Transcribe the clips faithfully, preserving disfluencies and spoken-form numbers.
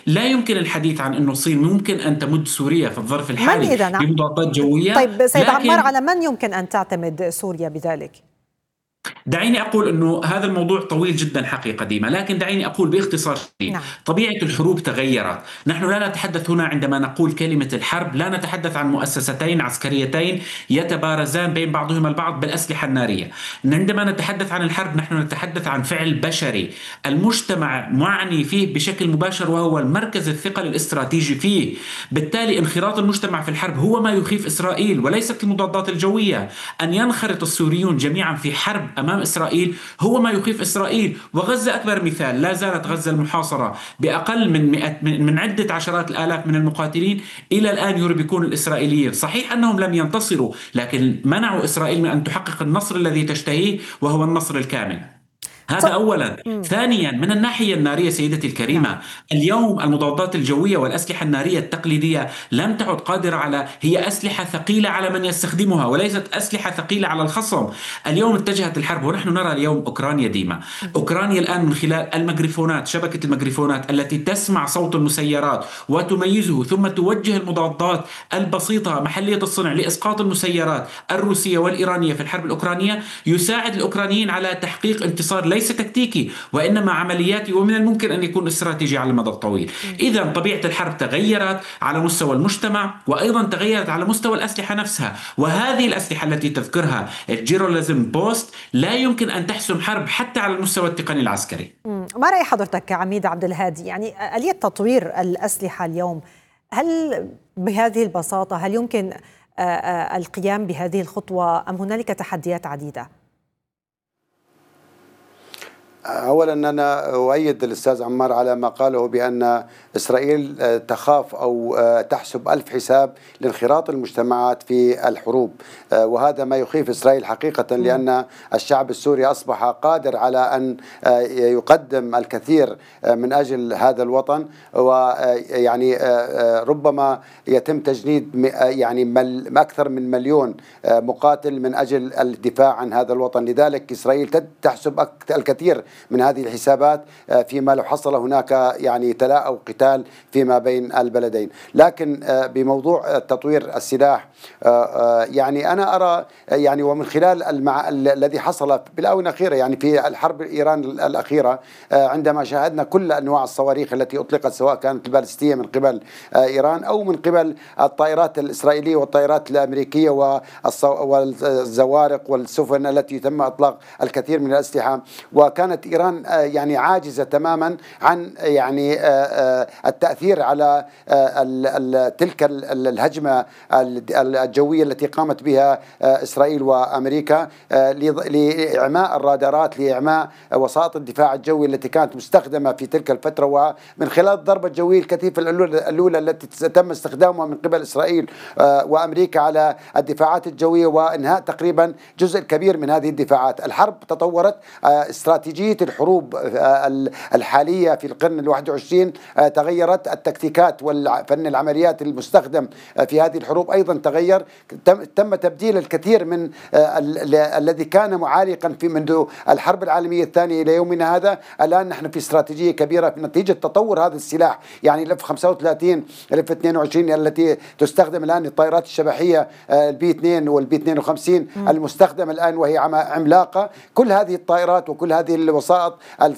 لا يمكن الحديث عن أنه الصين ممكن أن تمد سوريا في الظرف من الحالي إذا؟ بمضادات جوية. طيب سيد عمار، لكن على من يمكن أن تعتمد سوريا بذلك؟ دعيني أقول أنه هذا الموضوع طويل جدا حقيقة ديما، لكن دعيني أقول باختصار شديد. نعم. طبيعة الحروب تغيرت. نحن لا نتحدث هنا عندما نقول كلمة الحرب، لا نتحدث عن مؤسستين عسكريتين يتبارزان بين بعضهما البعض بالأسلحة النارية. عندما نتحدث عن الحرب نحن نتحدث عن فعل بشري المجتمع معني فيه بشكل مباشر، وهو المركز الثقل الاستراتيجي فيه. بالتالي انخراط المجتمع في الحرب هو ما يخيف إسرائيل وليست المضادات الجوية. أن ينخرط السوريون جميعا في حرب أمام إسرائيل هو ما يخيف إسرائيل. وغزة أكبر مثال، لا زالت غزة المحاصرة بأقل من مئة من عدة عشرات الآلاف من المقاتلين. إلى الآن يربكون الإسرائيليين. صحيح أنهم لم ينتصروا، لكن منعوا إسرائيل من أن تحقق النصر الذي تشتهيه، وهو النصر الكامل. هذا أولا. ثانيا، من الناحية النارية سيدتي الكريمة، نعم. اليوم المضادات الجوية والأسلحة النارية التقليدية لم تعد قادرة على، هي أسلحة ثقيلة على من يستخدمها وليست أسلحة ثقيلة على الخصم. اليوم اتجهت الحرب، ونحن نرى اليوم أوكرانيا ديما. أوكرانيا الآن من خلال الميكروفونات، شبكة الميكروفونات التي تسمع صوت المسيرات وتميزه، ثم توجه المضادات البسيطة محلية الصنع لإسقاط المسيرات الروسية والإيرانية في الحرب الأوكرانية، يساعد الأوكرانيين على تحقيق انتصار ليس تكتيكي وإنما عملياتي، ومن الممكن أن يكون استراتيجي على المدى الطويل. إذا طبيعة الحرب تغيرت على مستوى المجتمع، وأيضا تغيرت على مستوى الأسلحة نفسها. وهذه الأسلحة التي تذكرها الجيرولازم بوست لا يمكن أن تحسم حرب حتى على المستوى التقني العسكري. ما رأي حضرتك عميد عبد الهادي؟ يعني آلية تطوير الأسلحة اليوم، هل بهذه البساطة هل يمكن القيام بهذه الخطوة أم هنالك تحديات عديدة؟ أولا أنا أؤيد الأستاذ عمار على ما قاله بأن إسرائيل تخاف أو تحسب ألف حساب لانخراط المجتمعات في الحروب، وهذا ما يخيف إسرائيل حقيقة، لأن الشعب السوري أصبح قادر على أن يقدم الكثير من أجل هذا الوطن، ويعني ربما يتم تجنيد يعني أكثر من مليون مقاتل من أجل الدفاع عن هذا الوطن. لذلك إسرائيل تحسب الكثير من هذه الحسابات فيما لو حصل هناك يعني تلاء أو قتال فيما بين البلدين. لكن بموضوع تطوير السلاح، يعني أنا أرى يعني ومن خلال المع... الذي حصل بالآونة الأخيرة، يعني في الحرب إيران الأخيرة، عندما شاهدنا كل أنواع الصواريخ التي أطلقت، سواء كانت البالستية من قبل إيران أو من قبل الطائرات الإسرائيلية والطائرات الأمريكية والزوارق والسفن التي تم إطلاق الكثير من الأسلحة، وكانت إيران يعني عاجزة تماما عن يعني التأثير على تلك الهجمة الجوية التي قامت بها إسرائيل وأمريكا لإعماء الرادارات، لإعماء وسائط الدفاع الجوي التي كانت مستخدمة في تلك الفترة. ومن خلال الضربة الجوية الكثيفة الأولى التي تم استخدامها من قبل إسرائيل وأمريكا على الدفاعات الجوية، وإنهاء تقريبا جزء كبير من هذه الدفاعات. الحرب تطورت، استراتيجية الحروب الحالية في القرن الواحد والعشرين تغيرت، التكتيكات والفن العمليات المستخدم في هذه الحروب أيضا تغير. تم تبديل الكثير من الذي كان معالقا في منذ الحرب العالمية الثانية إلى يومنا هذا. الآن نحن في استراتيجية كبيرة نتيجة تطور هذا السلاح، يعني الإف خمسة وثلاثين الإف اثنين وعشرين التي تستخدم الآن، الطائرات الشبحية البي اثنين والبي اثنين وخمسين المستخدمة الآن وهي عملاقة. كل هذه الطائرات وكل هذه الوسائط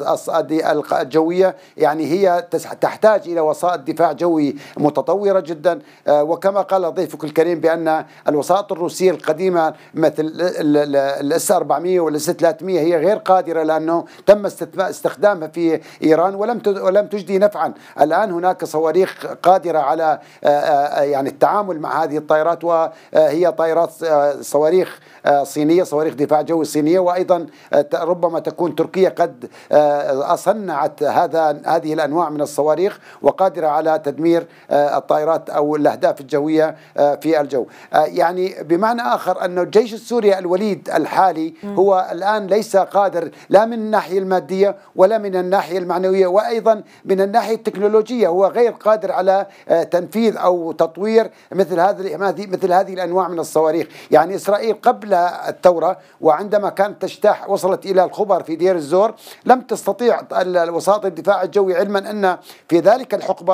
الجوية يعني هي تحتاج إلى وسائط دفاع جوي متطورة جدا. وكما قال ضيفك الكريم بأن الوسائط الروسية القديمة مثل الاس أربعمئة والاس ثلاثمئة هي غير قادرة، لأنه تم استخدامها في إيران ولم ولم تجدي نفعا. الآن هناك صواريخ قادرة على يعني التعامل مع هذه الطائرات، وهي طائرات صواريخ صينية، صواريخ دفاع جوي صينية، وأيضا ربما تكون تركيا قد صنعت هذا هذه الأنواع من الصواريخ وقادرة على تدمير الطائرات أو الأهداف الجوية في الجو. يعني بمعنى آخر أن الجيش السوري الوليد الحالي هو الآن ليس قادر لا من الناحية المادية ولا من الناحية المعنوية وأيضا من الناحية التكنولوجية، هو غير قادر على تنفيذ أو تطوير مثل هذه مثل هذه الأنواع من الصواريخ. يعني إسرائيل قبل الثورة وعندما كانت تجتاح وصلت إلى الخبر في دير الزور لم تستطيع وسائط الدفاع الجوي، علما أن في ذلك الحقبة